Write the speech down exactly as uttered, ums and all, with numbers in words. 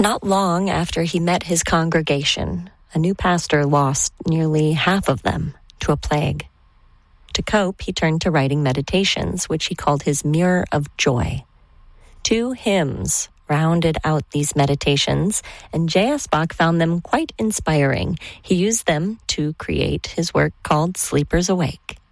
Not long after he met his congregation, a new pastor lost nearly half of them to a plague. To cope, he turned to writing meditations, which he called his Mirror of Joy. Two hymns rounded out these meditations, and J S. Bach found them quite inspiring. He used them to create his work called Sleepers Awake.